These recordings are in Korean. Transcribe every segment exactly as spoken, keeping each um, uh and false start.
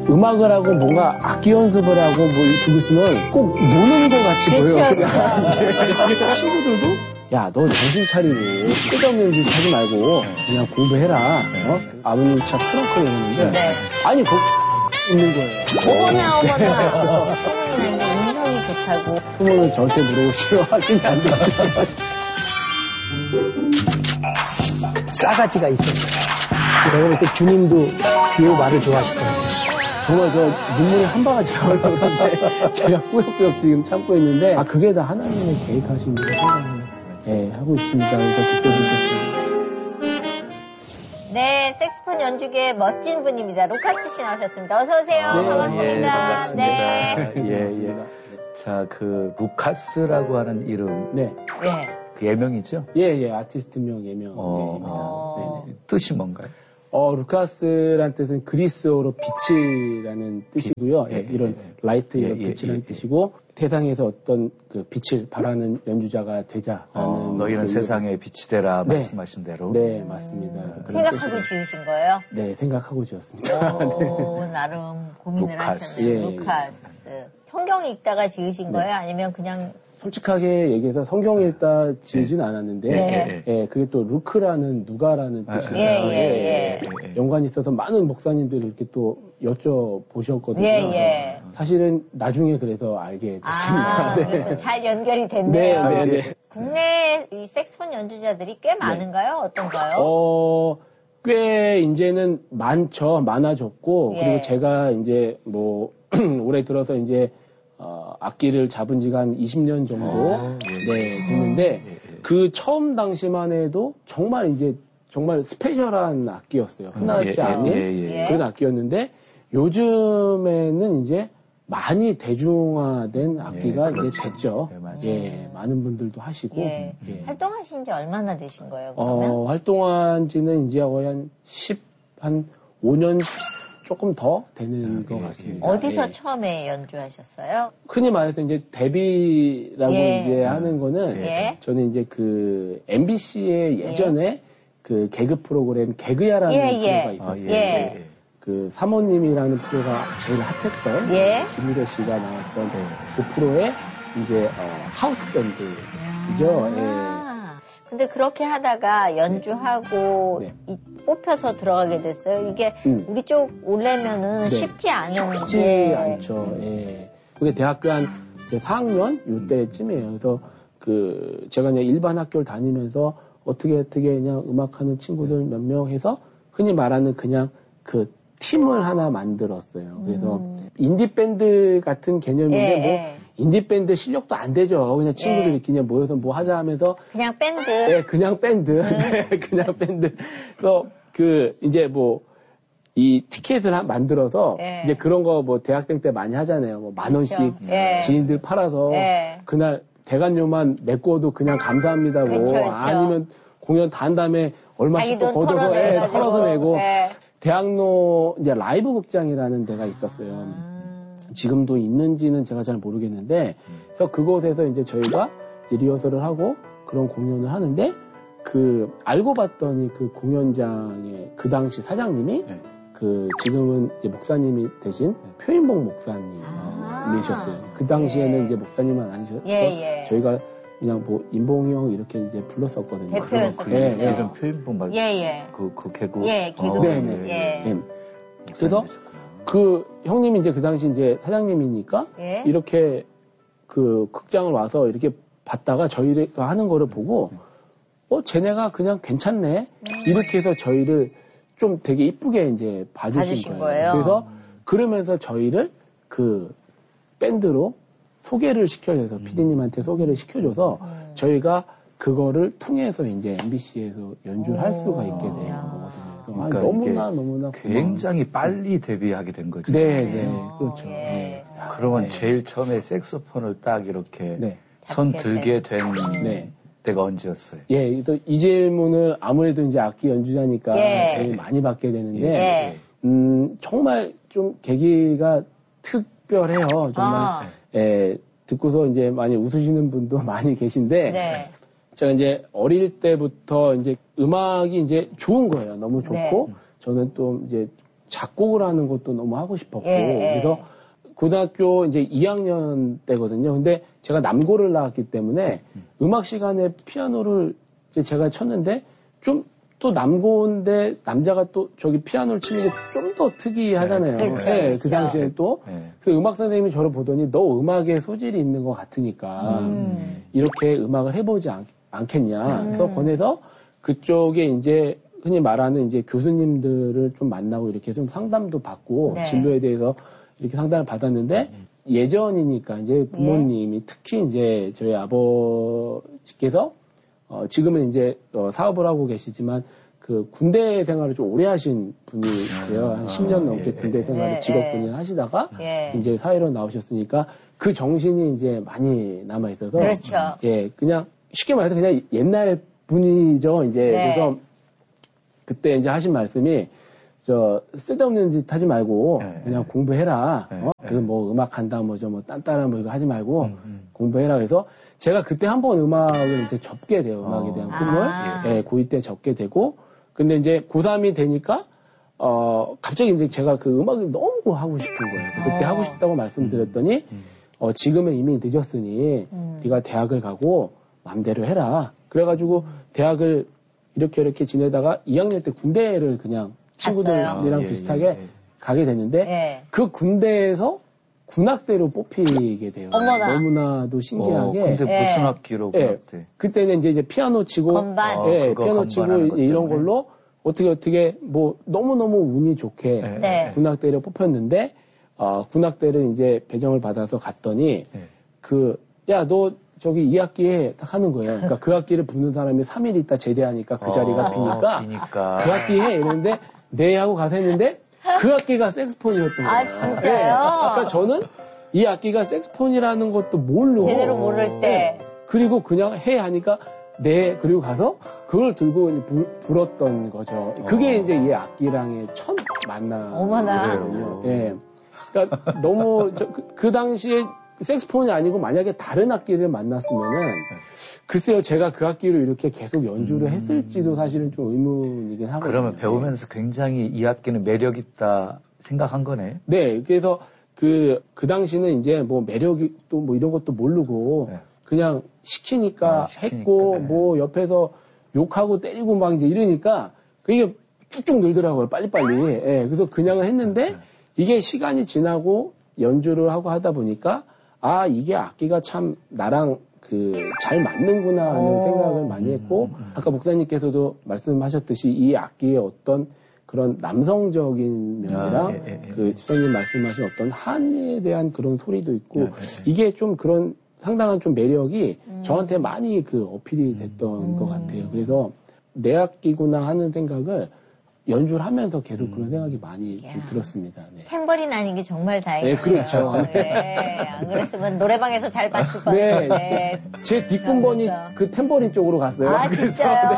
음악을 하고 뭔가 악기 연습을 하고 뭐 이쪽에 있으면 꼭 노는 것 같이 보여요. 그러니까 친구들도 야, 너 정신 차리고 쓸데없는 짓 하지 말고 그냥 공부해라. 어? 아버님 차 트렁크에 있는데 네. 아니 거 있는 거예요. 어머나 어머나. 소문이 난게 인성이 좋다고. 소문을 절대 물어보시면 확인이 안 돼요. 싸가지가 있었어요. 제가 볼 때 주님도 그 말을 좋아하실 것 같아요. 정말 저 눈물이 한 바가지 나오려고 하는데 제가 꾸역꾸역 지금 참고 있는데 아 그게 다 하나님의 계획하신 일을 생각을 예, 하고 있습니다. 그래서 그때 느꼈어요. 네, 색스폰 연주계 멋진 분입니다. 루카스 씨 나오셨습니다. 어서 오세요. 네, 반갑습니다. 예, 반갑습니다. 네. 예, 예. 자, 그 루카스라고 하는 이름, 네, 네. 그 예명이죠? 예, 예, 아티스트명 예명입니다. 어. 네, 네. 뜻이 뭔가요? 어, 루카스란 뜻은 그리스어로 빛이라는 뜻이고요. 예, 이런 라이트, 이런 예, 예, 빛이라는 예, 뜻이고 세상에서 어떤 그 빛을 발하는 연주자가 되자라는 어, 너희는 그 세상의 빛이 되라 네. 말씀하신 대로. 네, 맞습니다. 음, 생각하고 지으신 거예요? 네, 생각하고 지었습니다. 오, 네. 나름 고민을 루카스. 하셨네요. 예, 루카스. 성경 읽다가 지으신 네. 거예요? 아니면 그냥 솔직하게 얘기해서 성경 읽다 지으진 않았는데, 네. 예, 그게 또 루크라는 누가라는 뜻이에요. 예, 예, 예. 연관이 있어서 많은 목사님들이 이렇게 또 여쭤보셨거든요. 예, 예. 사실은 나중에 그래서 알게 됐습니다. 아, 네. 그래서 잘 연결이 네, 됐네요. 네, 네. 국내 이 색스폰 연주자들이 꽤 많은가요? 어떤가요? 어, 꽤 이제는 많죠. 많아졌고, 예. 그리고 제가 이제 뭐, 올해 들어서 이제, 어, 악기를 잡은 지가 한 이십 년 정도, 아, 예. 네, 됐는데, 예, 예. 그 처음 당시만 해도 정말 이제, 정말 스페셜한 악기였어요. 흔하지 예, 예, 않은 예, 예. 그런 악기였는데, 요즘에는 이제 많이 대중화된 악기가 예, 그렇죠. 이제 됐죠. 예, 맞아요. 예, 많은 분들도 하시고, 예. 예. 활동하신 지 얼마나 되신 거예요, 그러면? 어, 활동한 지는 이제 거의 한 십, 한 오 년 조금 더 되는 아, 것 예, 같습니다. 어디서 예. 처음에 연주하셨어요? 흔히 말해서 이제 데뷔라고 예. 이제 하는 거는 예. 저는 이제 그 엠비씨의 예전에 그 개그 프로그램 개그야라는 예, 예. 프로가 있었어요. 예. 예. 그 사모님이라는 프로가 제일 핫했던 예. 김유래 씨가 나왔던 그 프로의 이제 어, 하우스 밴드이죠. 예. 아, 근데 그렇게 하다가 연주하고 네. 이, 뽑혀서 들어가게 됐어요. 이게 음. 우리 쪽 오려면은 네. 쉽지 않은 쉽지 예. 않죠. 예. 그게 대학교 한 이제 사 학년 요때쯤이에요. 그래서 그 제가 그냥 일반 학교를 다니면서 어떻게 어떻게 그냥 음악하는 친구들 몇 명 해서 흔히 말하는 그냥 그 팀을 하나 만들었어요. 그래서 음. 인디 밴드 같은 개념인데 예, 뭐 예. 인디 밴드 실력도 안 되죠. 그냥 친구들이 예. 이렇게 그냥 모여서 뭐 하자 하면서 그냥 밴드. 네, 그냥 밴드. 음. 네, 그냥 밴드. 그래서 그 이제 뭐 이 티켓을 한- 만들어서 예. 이제 그런 거 뭐 대학생 때 많이 하잖아요. 뭐 만 원씩 그렇죠. 예. 지인들 팔아서 예. 그날 대관료만 메꿔도 그냥 감사합니다고 그쵸, 그쵸. 아니면 공연 다 한 다음에 얼마씩 자기 또 돈 걷어서 예, 털어내가지고. 털어서 내고 예. 대학로 이제 라이브 극장이라는 데가 있었어요. 음. 지금도 있는지는 제가 잘 모르겠는데, 그래서 그곳에서 이제 저희가 이제 리허설을 하고 그런 공연을 하는데, 그, 알고 봤더니 그 공연장의 그 당시 사장님이, 네. 그, 지금은 이제 목사님이 되신 표인봉 아. 목사님이셨어요. 그 당시에는 예. 이제 목사님은 아니셔서, 예, 예. 저희가 그냥 뭐, 인봉이 형 이렇게 이제 불렀었거든요. 대표였었죠. 그 예, 그렇죠. 예. 이런 표현법 말 예, 예. 그, 그 개그. 예, 개그. 네, 네. 예. 예. 그래서 그 형님이 이제 그 당시 이제 사장님이니까 예. 이렇게 그 극장을 와서 이렇게 봤다가 저희가 하는 거를 보고 어 쟤네가 그냥 괜찮네 음. 이렇게 해서 저희를 좀 되게 이쁘게 이제 봐주신, 봐주신 거예요. 거예요? 그래서 그러면서 저희를 그 밴드로 소개를 시켜줘서 피디님한테 소개를 시켜줘서 음. 저희가 그거를 통해서 이제 엠비씨에서 연주를 할 수가 있게 된 야. 거거든요. 그래서 그러니까 아니, 너무나 이게 너무나 굉장히 빨리 데뷔하게 된 거죠. 네, 네. 네, 그렇죠. 예. 네. 그러면 네. 제일 처음에 색소폰을 딱 이렇게 네. 손 잡게 들게 된 네. 때가 언제였어요? 예, 그래서 이 질문을 아무래도 이제 악기 연주자니까 예. 제일 많이 받게 되는데, 예. 음, 정말 좀 계기가 특별해요. 정말, 아. 예, 듣고서 이제 많이 웃으시는 분도 많이 계신데, 네. 제가 이제 어릴 때부터 이제 음악이 이제 좋은 거예요. 너무 좋고, 네. 저는 또 이제 작곡을 하는 것도 너무 하고 싶었고 예. 그래서 고등학교 이제 이 학년 때거든요. 근데 제가 남고를 나왔기 때문에 음. 음악 시간에 피아노를 이제 제가 쳤는데 좀 또 남고인데 남자가 또 저기 피아노를 치는 게 좀 더 특이하잖아요. 네, 그렇죠, 네, 그렇죠. 그 당시에 또 네. 그 음악 선생님이 저를 보더니 너 음악에 소질이 있는 것 같으니까 음. 이렇게 음악을 해보지 않, 않겠냐. 음. 그래서 권해서 그쪽에 이제 흔히 말하는 이제 교수님들을 좀 만나고 이렇게 좀 상담도 받고 네. 진로에 대해서 이렇게 상담을 받았는데 예전이니까 이제 부모님이 예. 특히 이제 저희 아버지께서 어 지금은 이제 어 사업을 하고 계시지만 그 군대 생활을 좀 오래 하신 분이세요. 한 십 년 넘게 군대 생활을 예. 직업군인 하시다가 예. 이제 사회로 나오셨으니까 그 정신이 이제 많이 남아 있어서 그렇죠. 예, 그냥 쉽게 말해서 그냥 옛날 분이죠. 이제 네. 그래서 그때 이제 하신 말씀이 저 쓸데없는 짓 하지 말고 네, 그냥 네. 공부해라. 네, 어? 네. 그래서 뭐 음악 한다 뭐저 뭐 딴따라 뭐 이거 하지 말고 음, 음. 공부해라. 그래서 제가 그때 한번 음악을 이제 접게 돼요. 음악에 대한 어. 꿈을 아. 예, 고이 때 접게 되고 근데 이제 고삼이 되니까 어 갑자기 이제 제가 그 음악을 너무 하고 싶은 거예요. 그때 어. 하고 싶다고 말씀드렸더니 음. 어 지금은 이미 늦었으니 음. 네가 대학을 가고 맘대로 해라. 그래가지고 대학을 이렇게 이렇게 지내다가 이 학년 때 군대를 그냥 친구들이랑 아, 예, 비슷하게 예, 예. 가게 됐는데 예. 그 군대에서 군악대로 뽑히게 돼요. 어머나. 너무나도 신기하게. 어, 근데 예. 무슨 악기로 예. 군악대? 그때는 이제, 이제 피아노 치고 건반. 어, 예, 그거 피아노 치고 건반하는 것 이런 때문에? 걸로 어떻게 어떻게 뭐 너무너무 운이 좋게 네. 네. 군악대를 뽑혔는데 어, 군악대를 이제 배정을 받아서 갔더니 네. 그 야 너 저기 이 학기에 딱 하는 거예요. 그러니까 그 학기를 부는 사람이 삼 일 있다 제대하니까 그 자리가 어, 비니까 비니까. 그 학기 해 이랬는데 네 하고 가서 했는데 그 학기가 색스폰이었던 거예요. 아, 진짜요? 네. 그러니까 저는 이 악기가 색스폰이라는 것도 모르고 제대로 모를 때. 네. 그리고 그냥 해 하니까 네 그리고 가서 그걸 들고 불, 불었던 거죠. 그게 어. 이제 이 악기랑의 첫 어머나. 만남이거든요. 예. 그러니까 너무 저, 그, 그 당시에 색스폰이 아니고 만약에 다른 악기를 만났으면은 글쎄요 제가 그 악기로 이렇게 계속 연주를 했을지도 사실은 좀 의문이긴 하거든요. 그러면 배우면서 굉장히 이 악기는 매력 있다 생각한 거네. 네, 그래서 그, 그 당시는 이제 뭐 매력이 또 뭐 이런 것도 모르고 네. 그냥 시키니까, 아, 시키니까, 했고 네. 뭐 옆에서 욕하고 때리고 막 이제 이러니까 그게 쭉쭉 늘더라고요, 빨리빨리. 예, 그래서 그냥 했는데 이게 시간이 지나고 연주를 하고 하다 보니까 아, 이게 악기가 참 나랑 그 잘 맞는구나 하는 오. 생각을 많이 했고 음, 음. 아까 목사님께서도 말씀하셨듯이 이 악기의 어떤 그런 남성적인 면이랑 아, 예, 예, 예. 그 집사님 말씀하신 어떤 한에 대한 그런 소리도 있고 예, 예, 예. 이게 좀 그런 상당한 좀 매력이 음. 저한테 많이 그 어필이 됐던 음. 것 같아요. 그래서 내 악기구나 하는 생각을 연주를 하면서 계속 그런 생각이 많이 좀 야. 들었습니다. 네. 탬버린 아닌 게 정말 다행이에요. 네, 그렇죠. 네, 안 그랬으면 노래방에서 잘 봤을 네. 뻔했는데. 제 뒷근번이 진짜. 그 탬버린 쪽으로 갔어요. 아, 진짜요?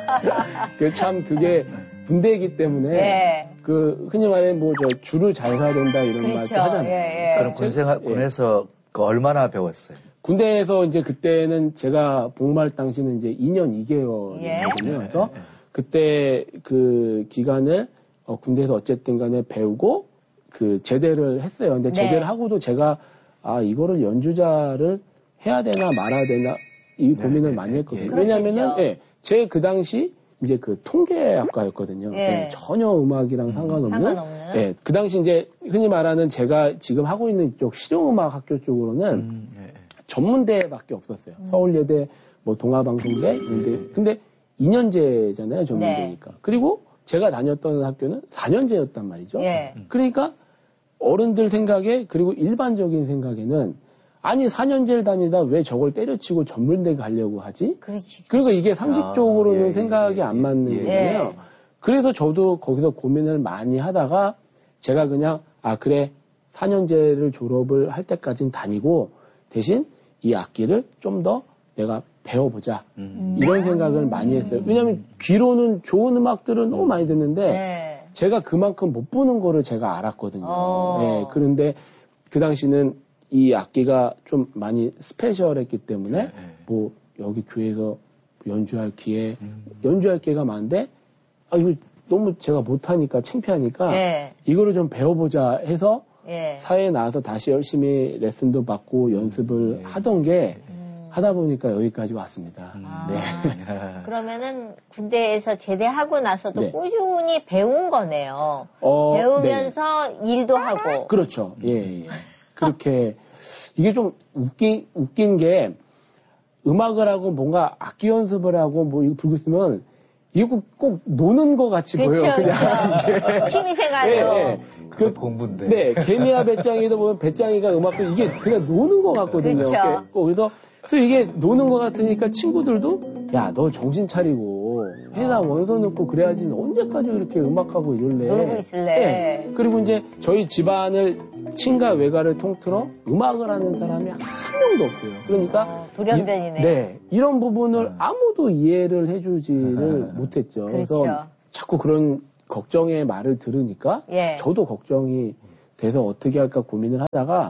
그 참 그게 군대이기 때문에 예. 그 흔히 말해 뭐 저 줄을 잘 서야 된다 이런 그렇죠. 말도 하잖아요. 예, 예. 그럼 군생활, 예. 군에서 그 얼마나 배웠어요? 군대에서 이제 그때는 제가 복무할 당시는 이제 이 년 이 개월이거든요. 예. 그래서 예, 예. 그때 그 기간을 어, 군대에서 어쨌든 간에 배우고 그 제대를 했어요. 근데 네. 제대를 하고도 제가 아 이거를 연주자를 해야 되나 말아야 되나 이 고민을 네, 많이 네, 했거든요. 예. 왜냐면은 그렇겠죠. 예, 제 그 당시 이제 그 통계학과였거든요. 예. 예, 전혀 음악이랑 상관없는. 상관없는. 예, 그 당시 이제 흔히 말하는 제가 지금 하고 있는 이쪽 실용음악 학교 쪽으로는 음, 예, 예. 전문대밖에 없었어요. 서울예대, 뭐 동아방송대, 인대. 근데 이 년제잖아요, 전문대니까. 그리고 제가 다녔던 학교는 사 년제였단 말이죠. 예. 그러니까 어른들 생각에 그리고 일반적인 생각에는 아니 사 년제를 다니다 왜 저걸 때려치고 전문대 가려고 하지? 그렇지. 그리고 이게 상식적으로는 아, 예, 생각이 예, 안 예, 맞는 예. 거예요. 그래서 저도 거기서 고민을 많이 하다가 제가 그냥 아 그래 사 년제를 졸업을 할 때까지는 다니고 대신 이 악기를 좀 더 내가 배워보자. 음. 이런 생각을 많이 했어요. 왜냐하면 귀로는 좋은 음악들을 너무 많이 듣는데 네. 제가 그만큼 못 부는 거를 제가 알았거든요. 어. 네, 그런데 그 당시는 이 악기가 좀 많이 스페셜했기 때문에 네. 뭐 여기 교회에서 연주할 기회, 음. 연주할 기회가 많은데 아 이거 너무 제가 못하니까 창피하니까 예. 이거를 좀 배워보자 해서 예. 사회에 나와서 다시 열심히 레슨도 받고 연습을 예. 하던 게 음. 하다 보니까 여기까지 왔습니다. 아, 네. 그러면은 군대에서 제대하고 나서도 네. 꾸준히 배운 거네요. 어, 배우면서 네. 일도 하고. 그렇죠. 예, 예. 그렇게 이게 좀 웃긴 웃긴 게 음악을 하고 뭔가 악기 연습을 하고 뭐 이거 불고 있으면 이게 꼭, 꼭 노는 것 같이 그쵸, 보여요. 그냥 그쵸. 취미생활로. 예, 예. 그 공부인데. 네, 개미와 배짱이도 보면 배짱이가 음악도 이게 그냥 노는 것 같거든요. 그쵸. 그래서 그래서 이게 노는 것 같으니까 친구들도 야, 너 정신 차리고 회사 원서 넣고 그래야지 언제까지 이렇게 음악하고 이럴래. 놀고 있을래. 네. 그리고 이제 저희 집안을 친가 외가를 통틀어 음악을 하는 사람이 한 명도 없어요. 그러니까 어, 돌연변이네. 이, 네, 이런 부분을 아무도 이해를 해주지를 못했죠. 그렇죠. 그래서 자꾸 그런 걱정의 말을 들으니까 예. 저도 걱정이 돼서 어떻게 할까 고민을 하다가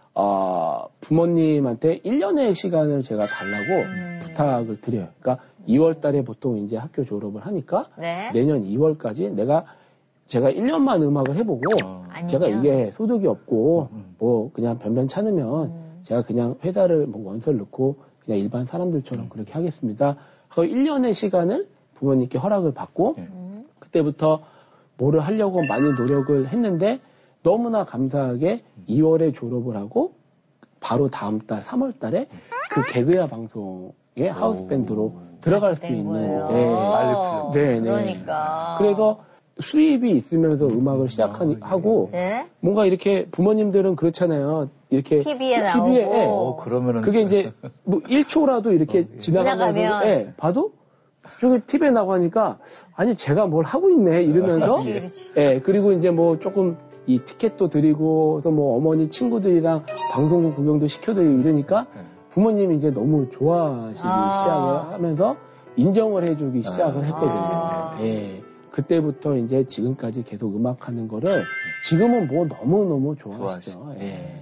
어, 부모님한테 일 년의 시간을 제가 달라고 음. 부탁을 드려요. 그러니까 이월 달에 보통 이제 학교 졸업을 하니까 네. 내년 이월까지 내가 제가 일 년만 음악을 해보고 어. 제가 아니면. 이게 소득이 없고 음. 뭐 그냥 변변찮으면 음. 제가 그냥 회사를 뭐 원서를 넣고 그냥 일반 사람들처럼 그렇게 하겠습니다. 그 일 년의 시간을 부모님께 허락을 받고 음. 그때부터 뭐를 하려고 많이 노력을 했는데 너무나 감사하게 이월에 졸업을 하고 바로 다음 달 삼월 달에 그 개그야 방송에 하우스밴드로 들어갈 수 된 있는 거예요. 예. 어, 네, 네. 그러니까. 그래서 수입이 있으면서 음악을 시작하고 네? 뭔가 이렇게 부모님들은 그렇잖아요. 이렇게 티비에 나오고. 티비에 예. 어, 그러면은. 그게 이제 뭐 일 초라도 이렇게 어, 예. 지나가면서 지나가면. 예, 봐도 저기 티비에 나가니까 아니 제가 뭘 하고 있네 이러면서 그렇지, 그렇지. 예, 그리고 이제 뭐 조금 이 티켓도 드리고 또 뭐 어머니 친구들이랑 방송국 구경도 시켜드리고 이러니까 부모님이 이제 너무 좋아하시기 아. 시작을 하면서 인정을 해주기 시작을 했거든요. 아. 예. 그때부터 이제 지금까지 계속 음악하는 거를 지금은 뭐 너무너무 좋아하시죠. 좋아하시죠. 예.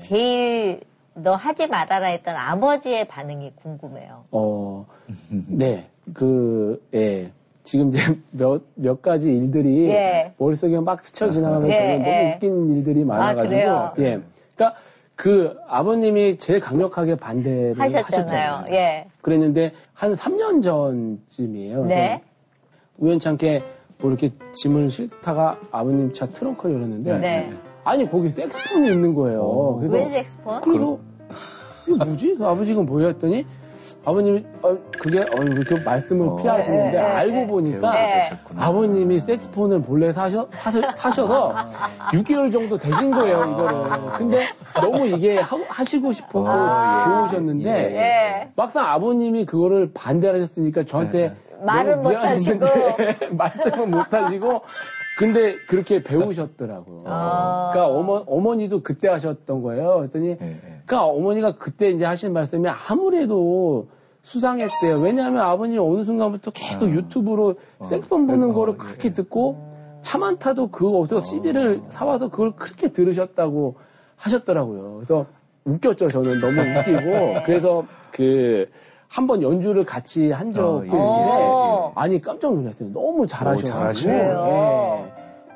제일 너 하지 말아라 했던 아버지의 반응이 궁금해요. 어, 네. 그, 예. 지금 이제 몇, 몇 가지 일들이 예. 머릿속에 막 스쳐 지나가면 예, 너무 예. 웃긴 일들이 많아가지고. 그래요? 예. 그러니까 그 아버님이 제일 강력하게 반대를 하셨잖아요. 하셨잖아요. 예. 그랬는데 한 삼 년 전쯤이에요. 네. 우연찮게 뭐 이렇게 짐을 싣다가 아버님 차 트렁크를 열었는데 네. 아니 거기 색스폰이 있는 거예요. 어. 그래서 웬 색스폰? 그리고 이거 뭐지? 아버지가 뭐야 했더니 아버님이 어, 그게 어, 이렇게 말씀을 어. 피하시는데 네, 네, 알고 네. 보니까 네. 아버님이 색스폰을 몰래 사셔, 사셔, 사셔서 육 개월 정도 되신 거예요, 이거를. 근데 너무 이게 하, 하시고 싶었고 아, 예. 좋으셨는데 예. 막상 아버님이 그거를 반대를 하셨으니까 저한테 네. 말은 너무 못 하시고. 미안했는데 말씀은 못 하시고 근데 그렇게 배우셨더라고요. 아. 그러니까 어머, 어머니도 그때 하셨던 거예요. 그랬더니 예, 예. 그러니까 어머니가 그때 이제 하신 말씀이 아무래도 수상했대요. 왜냐하면 아버님이 어느 순간부터 계속 어. 유튜브로 어. 색폰 보는 어, 거를 예, 그렇게 예. 듣고 차만 타도 그거 어디서 씨디를 사와서 그걸 그렇게 들으셨다고 하셨더라고요. 그래서 웃겼죠. 저는 너무 웃기고 그래서 그 한번 연주를 같이 한 적이 어, 예, 있는데 예, 예. 아니 깜짝 놀랐어요. 너무 잘하셔가지고. 잘하시네요. 예.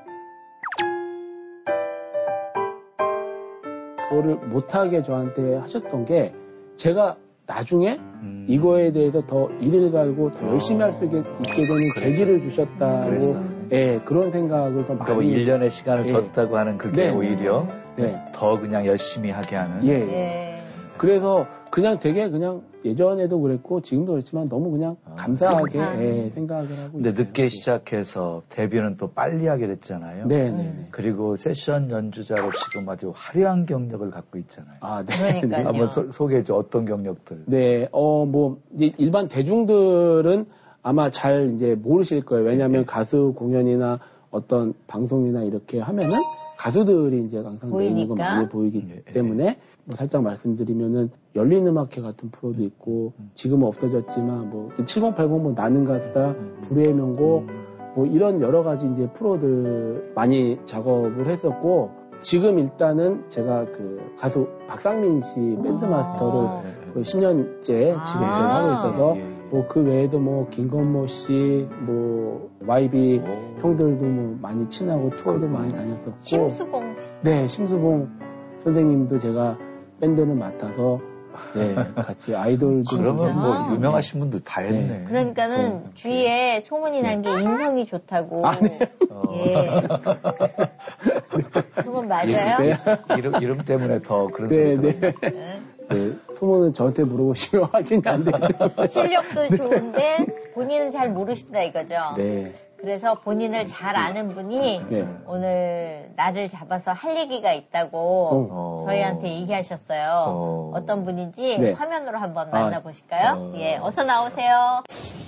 그거를 못하게 저한테 하셨던 게 제가 나중에 음. 이거에 대해서 더 이를 갈고 더 어. 열심히 할 수 있게 있게 되는 그랬어요. 계기를 주셨다고 그랬어요. 예, 그런 생각을 더 그러니까 뭐 많이 일 년의 시간을 예. 줬다고 하는 그게 네. 오히려 네. 더 그냥 열심히 하게 하는. 예. 예. 그래서 그냥 되게 그냥 예전에도 그랬고 지금도 그렇지만 너무 그냥 아, 감사하게 감사한. 예, 생각을 하고 근데 있어요. 늦게 시작해서 데뷔는 또 빨리 하게 됐잖아요. 네, 네, 네. 그리고 세션 연주자로 지금 아주 화려한 경력을 갖고 있잖아요. 아, 네. 그러니까요. 한번 소, 소개해줘. 어떤 경력들. 네, 어, 뭐, 이제 일반 대중들은 아마 잘 이제 모르실 거예요. 왜냐하면 네. 가수 공연이나 어떤 방송이나 이렇게 하면은 가수들이 이제 항상 메인으로 보이니까. 많이 보이기 네, 네. 때문에 뭐 살짝 말씀드리면은 열린 음악회 같은 프로도 있고 지금은 없어졌지만 뭐 칠공팔공 뭐 나는 가수다, 불후의 명곡 뭐 이런 여러 가지 이제 프로들 많이 작업을 했었고 지금 일단은 제가 그 가수 박상민 씨 밴드 마스터를 아. 거의 십 년째 지금 아. 제가 하고 있어서 예, 예. 뭐 그 외에도 뭐 김건모 씨, 뭐 와이비 오. 형들도 뭐 많이 친하고 투어도 많이 다녔었고. 심수봉. 네, 심수봉 선생님도 제가 밴드를 맡아서 네, 같이 아이돌도. 그러면 뭐 진짜? 유명하신 분들 다 했네. 네. 그러니까는 어, 주위에 소문이 난 게 인성이 좋다고. 아, 네. 어. 예. 소문 맞아요? 네. 이름, 이름 때문에 더 그런 네, 소리 네. 들어요. 네. 네, 소문은 저한테 물어보시면 확인이 안 되죠. 실력도 좋은데 본인은 잘 모르신다 이거죠. 네. 그래서 본인을 잘 아는 분이 네. 오늘 나를 잡아서 할 얘기가 있다고 어. 저희한테 얘기하셨어요. 어. 어떤 분인지 네. 화면으로 한번 아. 만나보실까요? 어. 예, 어서 나오세요.